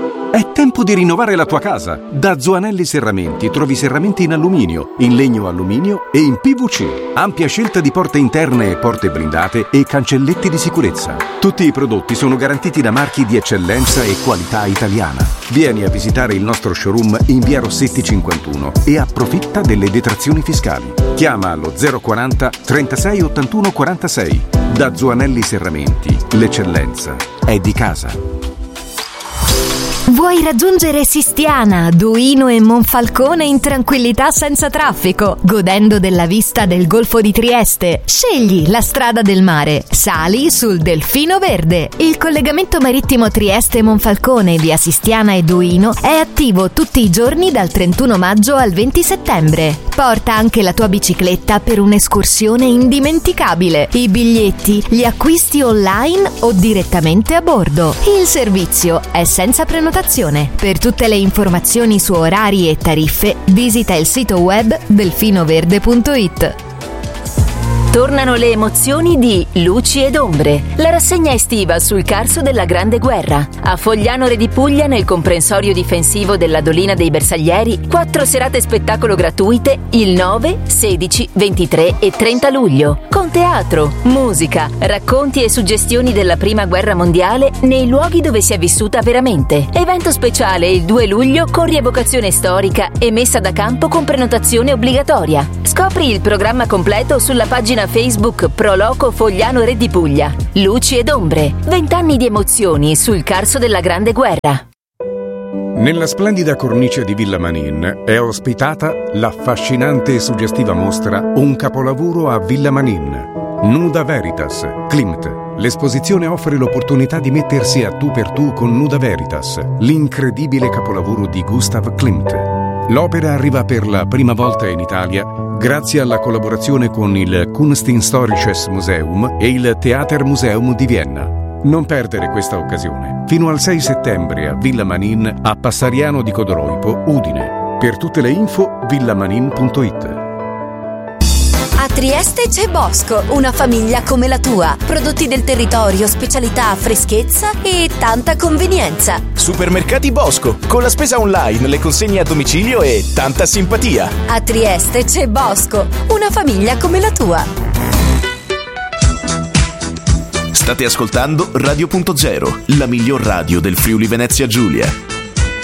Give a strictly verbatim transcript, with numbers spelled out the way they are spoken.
È tempo di rinnovare la tua casa. Da Zoanelli Serramenti trovi serramenti in alluminio, in legno alluminio e in P V C. Ampia scelta di porte interne e porte blindate e cancelletti di sicurezza. Tutti i prodotti sono garantiti da marchi di eccellenza e qualità italiana. Vieni a visitare il nostro showroom in via Rossetti cinquantuno e approfitta delle detrazioni fiscali. Chiama allo zero quaranta trentasei ottantuno quarantasei. Da Zoanelli Serramenti, l'eccellenza è di casa. Vuoi raggiungere Sistiana, Duino e Monfalcone in tranquillità senza traffico, godendo della vista del Golfo di Trieste? Scegli la strada del mare. Sali sul Delfino Verde. Il collegamento marittimo Trieste-Monfalcone via Sistiana e Duino è attivo tutti i giorni dal trentuno maggio al venti settembre. Porta anche la tua bicicletta per un'escursione indimenticabile. I biglietti li acquisti online o direttamente a bordo. Il servizio è senza prenotazione. Per tutte le informazioni su orari e tariffe, visita il sito web delfinoverde punto it. Tornano le emozioni di Luci ed Ombre, la rassegna estiva sul Carso della Grande Guerra. A Fogliano Re di Puglia, nel comprensorio difensivo della Dolina dei Bersaglieri, quattro serate spettacolo gratuite il nove, sedici, ventitré e trenta luglio, con teatro, musica, racconti e suggestioni della Prima Guerra Mondiale nei luoghi dove si è vissuta veramente. Evento speciale il due luglio con rievocazione storica e messa da campo con prenotazione obbligatoria. Scopri il programma completo sulla pagina Facebook Pro Loco Fogliano Re di Puglia. Luci ed Ombre, vent'anni di emozioni sul Carso della Grande Guerra. Nella splendida cornice di Villa Manin è ospitata l'affascinante e suggestiva mostra Un capolavoro a Villa Manin. Nuda Veritas, Klimt. L'esposizione offre l'opportunità di mettersi a tu per tu con Nuda Veritas, l'incredibile capolavoro di Gustav Klimt. L'opera arriva per la prima volta in Italia grazie alla collaborazione con il Kunsthistorisches Museum e il Theatermuseum di Vienna. Non perdere questa occasione. Fino al sei settembre a Villa Manin, a Passariano di Codoroipo, Udine. Per tutte le info villamanin punto it. A Trieste c'è Bosco, una famiglia come la tua. Prodotti del territorio, specialità, freschezza e tanta convenienza. Supermercati Bosco, con la spesa online, le consegne a domicilio e tanta simpatia. A Trieste c'è Bosco, una famiglia come la tua. State ascoltando Radio Punto Zero, la miglior radio del Friuli Venezia Giulia.